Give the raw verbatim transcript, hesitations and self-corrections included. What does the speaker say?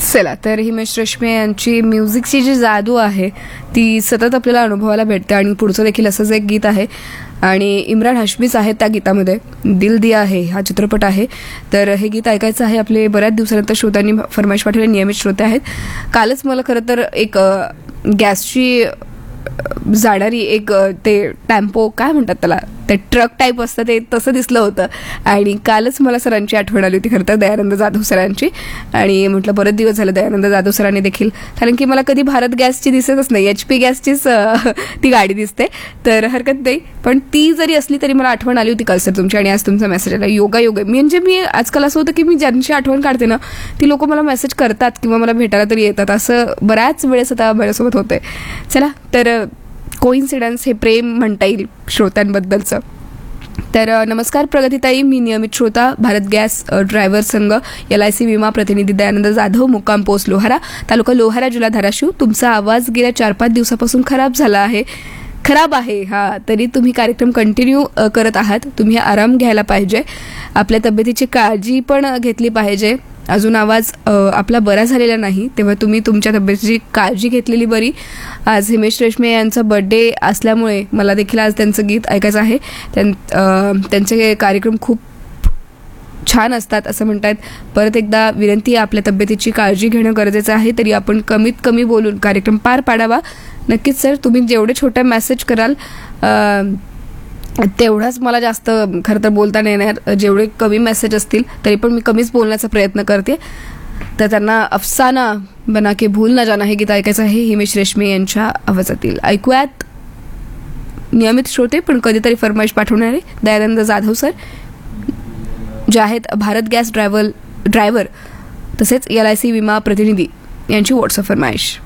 चला तर हिमेश रेशमिया यांची म्युझिकची जी जादू आहे ती सतत आपल्याला अनुभवायला भेटते आणि पुढचं देखील असंच एक गीत आहे आणि इम्रान हाशमीच आहे त्या गीतामध्ये. दिल दिया है हा चित्रपट आहे. तर हे गीत ऐकायचं आहे. आपले बऱ्याच दिवसानंतर श्रोत्यांनी फरमाईश पाठवले, नियमित श्रोते आहेत. कालच मला खरं तर एक गॅसची जाणारी एक ते टॅम्पो काय म्हणतात त्याला, ते ट्रक टाईप असतं ते तसं दिसलं होतं आणि कालच मला सरांची आठवण आली होती खरं तर, दयानंद जाधव सरांची. आणि म्हटलं बरेच दिवस झाले दयानंद जाधव सरांनी देखील, कारण की मला कधी भारत गॅसची दिसतच नाही, एच पी गॅसचीच ती गाडी दिसते. तर हरकत नाही, पण ती जरी असली तरी मला आठवण आली होती काल सर तुमची आणि आज तुमचा मेसेज आला. योगा योग म्हणजे मी आजकाल असं होतं की मी ज्यांची आठवण काढते ना ती लोक मला मेसेज करतात किंवा मला भेटायला तरी येतात. असं बऱ्याच वेळेस आता माझ्यासोबत होतंय. चला तर कोइन्सिडन्स हे प्रेम म्हणता येईल श्रोत्यांबद्दलचं. तर नमस्कार प्रगतीताई, मी नियमित श्रोता भारत गॅस ड्रायव्हर संघ एल आय सी विमा प्रतिनिधी दयानंद जाधव, मुक्काम पोस्ट लोहारा, तालुका लोहारा, जिल्हा धाराशिव. तुमचा आवाज गेल्या चार पाच दिवसापासून खराब झाला आहे खराब आहे हा तरी तुम्ही कार्यक्रम कंटिन्यू करत आहात. तुम्ही आराम घ्यायला पाहिजे, आपल्या तब्येतीची काळजी पण घेतली पाहिजे. अजून आवाज आपला बरा झालेला नाही तेव्हा तुम्ही तुमच्या तब्येतीची काळजी घेतलेली बरी. आज हिमेश रेशमिया यांचा बर्थडे असल्यामुळे मला देखील आज त्यांचं गीत ऐकायचं आहे. त्यांचे कार्यक्रम खूप छान असतात असं म्हणतात. परत एकदा विनंती, आपल्या तब्येतीची काळजी घेणं गरजेचं आहे, तरी आपण कमीत कमी बोलून कार्यक्रम पार पाडावा. नक्कीच सर, तुम्ही जेवढे छोटे मेसेज कराल तेवढाच मला जास्त खरं तर बोलता नाही येणार. जेवढे कमी मेसेज असतील तरी पण मी कमीच बोलण्याचा प्रयत्न करते. तर त्यांना अफसाना बना के भूल ना जाना हे गीत ऐकायचं आहे हिमेश रेशमिया यांच्या आवाजातील. ऐकूयात नियमित श्रोते पण कधीतरी फरमाईश पाठवणारे दयानंद जाधव सर, जे आहेत भारत गॅस ड्रायव्हर ड्रायव्हर तसेच एल आय सी विमा प्रतिनिधी यांची व्हॉट्सअप फरमाईश.